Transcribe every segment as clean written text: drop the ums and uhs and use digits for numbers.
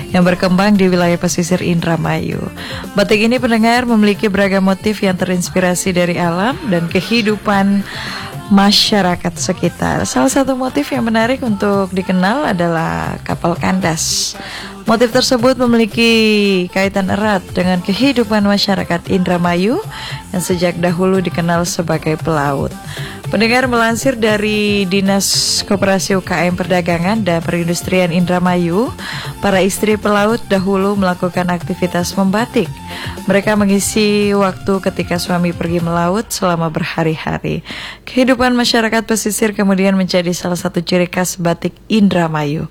yang berkembang di wilayah pesisir Indramayu. Batik ini pendengar memiliki beragam motif yang terinspirasi dari alam dan kehidupan masyarakat sekitar. Salah satu motif yang menarik untuk dikenal adalah kapal kandas. Motif tersebut memiliki kaitan erat dengan kehidupan masyarakat Indramayu yang sejak dahulu dikenal sebagai pelaut. Pendengar, melansir dari Dinas Koperasi UKM Perdagangan dan Perindustrian Indramayu, para istri pelaut dahulu melakukan aktivitas membatik. Mereka mengisi waktu ketika suami pergi melaut selama berhari-hari. Kehidupan masyarakat pesisir kemudian menjadi salah satu ciri khas batik Indramayu.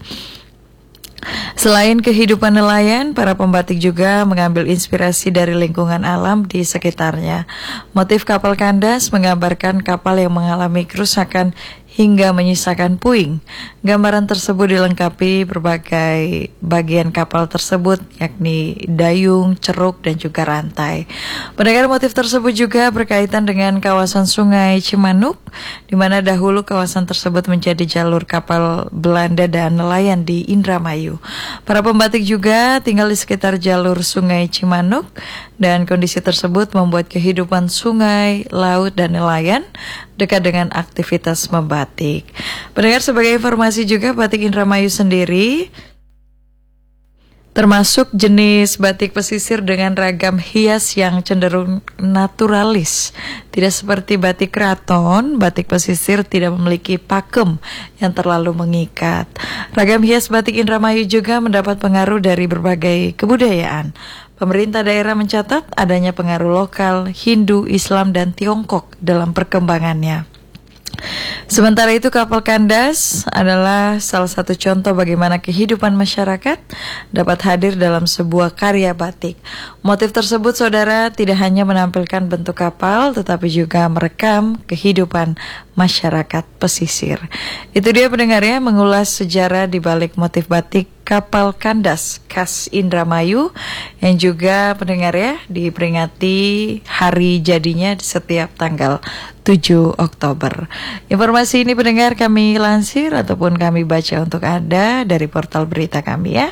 Selain kehidupan nelayan, para pembatik juga mengambil inspirasi dari lingkungan alam di sekitarnya. Motif kapal kandas menggambarkan kapal yang mengalami kerusakan hingga menyisakan puing. Gambaran tersebut dilengkapi berbagai bagian kapal tersebut, yakni dayung, ceruk, dan juga rantai. Pendengar, motif tersebut juga berkaitan dengan kawasan Sungai Cimanuk, di mana dahulu kawasan tersebut menjadi jalur kapal Belanda dan nelayan di Indramayu. Para pembatik juga tinggal di sekitar jalur Sungai Cimanuk, dan kondisi tersebut membuat kehidupan sungai, laut, dan nelayan dekat dengan aktivitas membatik. Pendengar, sebagai informasi juga, batik Indramayu sendiri termasuk jenis batik pesisir dengan ragam hias yang cenderung naturalis. Tidak seperti batik keraton, batik pesisir tidak memiliki pakem yang terlalu mengikat. Ragam hias batik Indramayu juga mendapat pengaruh dari berbagai kebudayaan. Pemerintah daerah mencatat adanya pengaruh lokal, Hindu, Islam, dan Tiongkok dalam perkembangannya. Sementara itu, kapal kandas adalah salah satu contoh bagaimana kehidupan masyarakat dapat hadir dalam sebuah karya batik. Motif tersebut, saudara, tidak hanya menampilkan bentuk kapal, tetapi juga merekam kehidupan masyarakat pesisir. Itu dia, pendengar, ya, mengulas sejarah di balik motif batik kapal kandas khas Indramayu yang juga, pendengar, ya, diperingati hari jadinya setiap tanggal 7 Oktober. Informasi ini, pendengar, kami lansir ataupun kami baca untuk Anda dari portal berita kami, ya,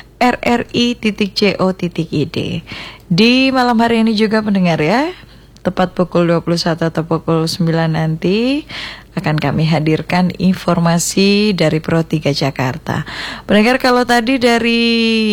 rri.co.id. Di malam hari ini juga, pendengar, ya, tepat pukul 21 atau pukul 9 nanti akan kami hadirkan informasi dari Pro 3 Jakarta. Pendengar, kalau tadi dari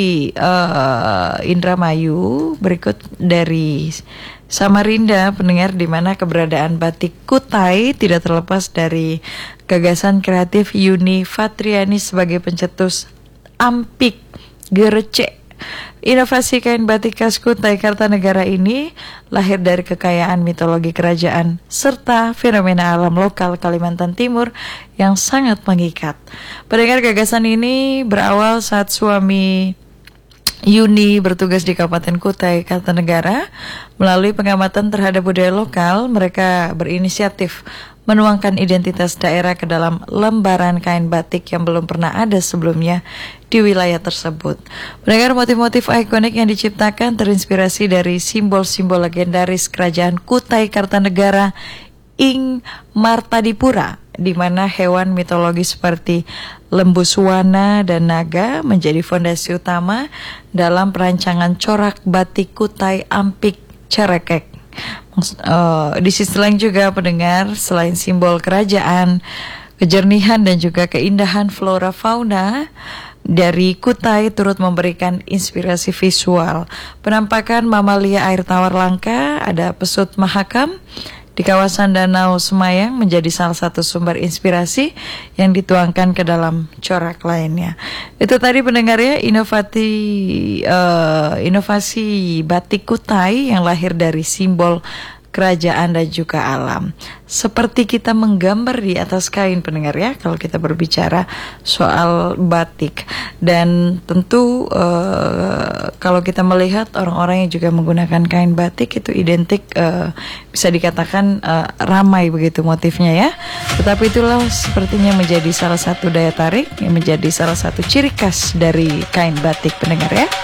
Indramayu, berikut dari Samarinda, pendengar, di mana keberadaan batik Kutai tidak terlepas dari gagasan kreatif Yuni Fatriani sebagai pencetus ampik gerece. Inovasi kain batik khas Kutai Kartanegara ini lahir dari kekayaan mitologi kerajaan serta fenomena alam lokal Kalimantan Timur yang sangat mengikat. Pendengar, gagasan ini berawal saat suami Yuni bertugas di Kabupaten Kutai Kartanegara. Melalui pengamatan terhadap budaya lokal, mereka berinisiatif menuangkan identitas daerah ke dalam lembaran kain batik yang belum pernah ada sebelumnya di wilayah tersebut. Pendengar, motif-motif ikonik yang diciptakan terinspirasi dari simbol-simbol legendaris kerajaan Kutai Kartanegara ing Martadipura, di mana hewan mitologi seperti lembu suwana dan naga menjadi fondasi utama dalam perancangan corak batik Kutai Ampik Cerekek. Di sisi lain juga, pendengar, selain simbol kerajaan, kejernihan dan juga keindahan flora fauna dari Kutai turut memberikan inspirasi visual. Penampakan mamalia air tawar langka, ada pesut mahakam di kawasan Danau Semayang menjadi salah satu sumber inspirasi yang dituangkan ke dalam corak lainnya. Itu tadi, pendengar, ya, inovasi batik Kutai yang lahir dari simbol kerajaan dan juga alam. Seperti kita menggambar di atas kain, pendengar, ya, kalau kita berbicara soal batik. Dan tentu kalau kita melihat orang-orang yang juga menggunakan kain batik itu identik, bisa dikatakan ramai begitu motifnya, ya. Tetapi itulah sepertinya menjadi salah satu daya tarik, yang menjadi salah satu ciri khas dari kain batik, pendengar, ya.